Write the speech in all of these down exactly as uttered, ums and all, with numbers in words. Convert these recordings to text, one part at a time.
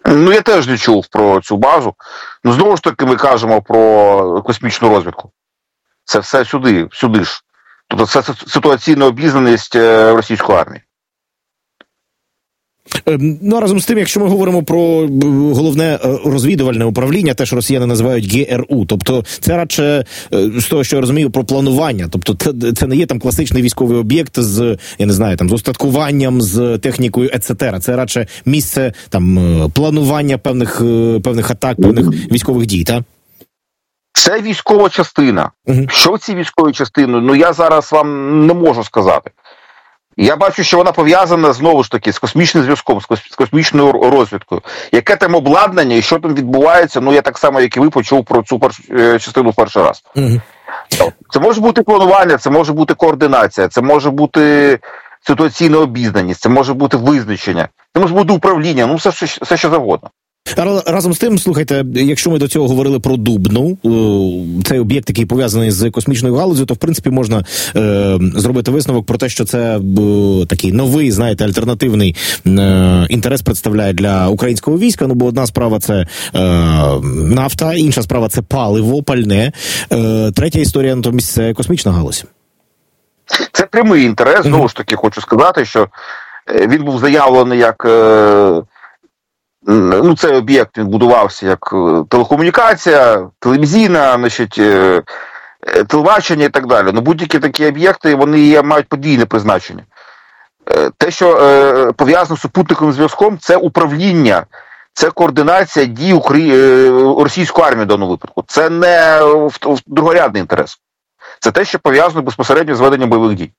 Ну, я теж не чув про цю базу. Ну, знову ж таки, ми кажемо про космічну розвідку. Це все сюди, сюди ж. Тобто це ситуаційна обізнаність російської армії. Ну, разом з тим, якщо ми говоримо про головне розвідувальне управління, те, що росіяни називають ге ер у, тобто це радше, з того, що я розумію, про планування. Тобто це, це не є там класичний військовий об'єкт з, я не знаю, там, з устаткуванням, з технікою, et cetera. Це радше місце там планування певних, певних атак, певних військових дій, так? Це військова частина. Угу. Що в цій військовій частині? Ну, я зараз вам не можу сказати. Я бачу, що вона пов'язана, знову ж таки, з космічним зв'язком, з космічною розвідкою. Яке там обладнання і що там відбувається, ну, я так само, як і ви, почув про цю першу частину в перший раз. Угу. Це може бути планування, це може бути координація, це може бути ситуаційна обізнаність, це може бути визначення, це може бути управління, ну, все, все що завгодно. Разом з тим, слухайте, якщо ми до цього говорили про Дубну, цей об'єкт, який пов'язаний з космічною галузю, то, в принципі, можна е, зробити висновок про те, що це е, такий новий, знаєте, альтернативний е, інтерес представляє для українського війська, ну, бо одна справа – це е, нафта, інша справа – це паливо, пальне, е, третя історія, натомість, це космічна галузь. Це прямий інтерес, знову mm-hmm. ж таки, хочу сказати, що він був заявлений як... Е, Ну, цей об'єкт, він будувався як телекомунікація, телевізійна, значить, телебачення і так далі. Ну, будь-які такі об'єкти, вони є, мають подвійне призначення. Те, що е, пов'язано з супутниковим зв'язком, це управління, це координація дій Украї... російської армії в даному випадку. Це не другорядний інтерес. Це те, що пов'язано безпосередньо з веденням бойових дій.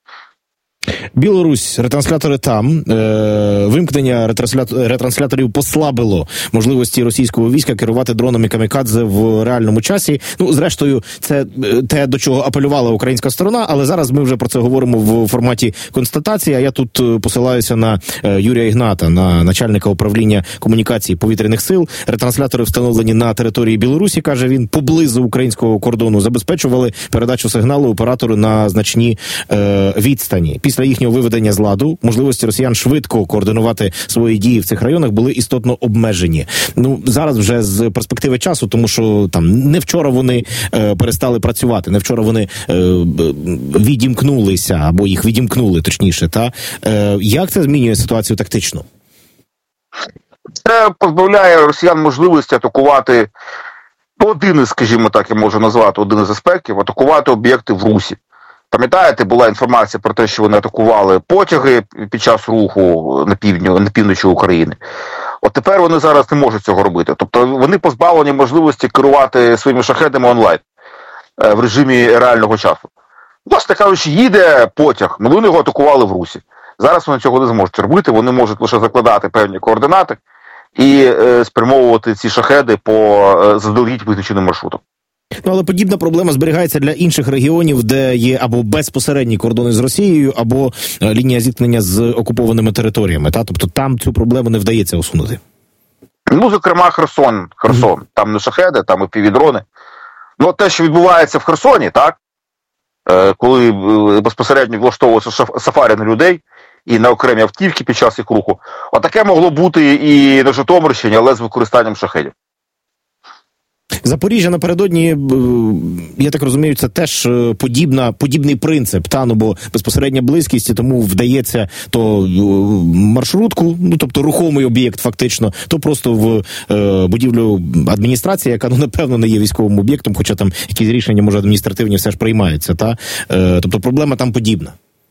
Білорусь, ретранслятори там, е, вимкнення ретранслятор, ретрансляторів послабило можливості російського війська керувати дронами камікадзе в реальному часі. Ну, зрештою, це те, до чого апелювала українська сторона, але зараз ми вже про це говоримо в форматі констатації, а я тут посилаюся на Юрія Ігната, на начальника управління комунікації повітряних сил. Ретранслятори встановлені на території Білорусі, каже він, поблизу українського кордону, забезпечували передачу сигналу оператору на значні е, відстані. Після їхнього виведення з ладу можливості росіян швидко координувати свої дії в цих районах були істотно обмежені. Ну, зараз вже з перспективи часу, тому що там не вчора вони е, перестали працювати, не вчора вони е, відімкнулися, або їх відімкнули, точніше, та? Е, як це змінює ситуацію тактично? Це позбавляє росіян можливості атакувати один із, скажімо так, я можу назвати один із аспектів, атакувати об'єкти в Русі. Пам'ятаєте, була інформація про те, що вони атакували потяги під час руху на півдні, на півночі України. От тепер вони зараз не можуть цього робити. Тобто вони позбавлені можливості керувати своїми шахедами онлайн в режимі реального часу. Власне кажучи, їде потяг, ну вони його атакували в Русі. Зараз вони цього не зможуть робити, вони можуть лише закладати певні координати і е, спрямовувати ці шахеди по е, заздалегідь визначеним маршрутам. Ну, але подібна проблема зберігається для інших регіонів, де є або безпосередні кордони з Росією, або лінія зіткнення з окупованими територіями. Та? Тобто там цю проблему не вдається усунути. Ну, зокрема, Херсон. Херсон. Mm-hmm. Там не шахеди, там і півдрони. Ну, те, що відбувається в Херсоні, так? Коли безпосередньо влаштовується сафарі на людей і на окремі автівки під час їх руху. Отаке могло бути і на Житомирщині, але з використанням шахедів. Запоріжжя напередодні, я так розумію, це теж подібна, подібний принцип, та, ну, бо безпосередня близькість, і тому вдається то маршрутку, ну, тобто рухомий об'єкт фактично, то просто в е, будівлю адміністрації, яка, ну, напевно, не є військовим об'єктом, хоча там якісь рішення, може, адміністративні все ж приймаються, та? Е, тобто проблема там подібна.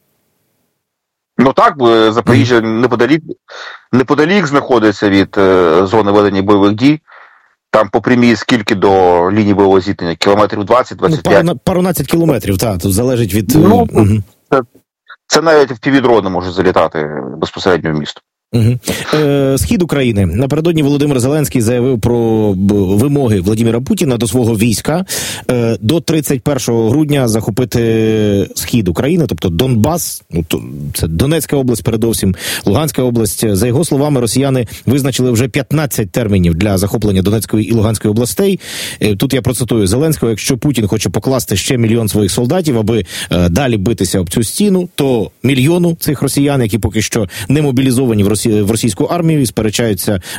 Ну так, бо Запоріжжя неподалік, неподалік знаходиться від е, зони ведення бойових дій. Там по прямій скільки до лінії бойового зіткнення? Кілометрів двадцять-двадцять п'ять? Ну, парунадцять кілометрів, так, тут залежить від... Ну, угу. це, це навіть в півдрони може залітати безпосередньо в місто. Угу. Е, Схід України. Напередодні Володимир Зеленський заявив про вимоги Владимира Путіна до свого війська е, до тридцять першого грудня захопити схід України, тобто Донбас, ну, то, це Донецька область передовсім, Луганська область. За його словами, росіяни визначили вже п'ятнадцять термінів для захоплення Донецької і Луганської областей. Е, тут я процитую Зеленського: якщо Путін хоче покласти ще мільйон своїх солдатів, аби е, далі битися об цю стіну, то мільйону цих росіян, які поки що не мобілізовані в Росії, в російську армію і сперечаються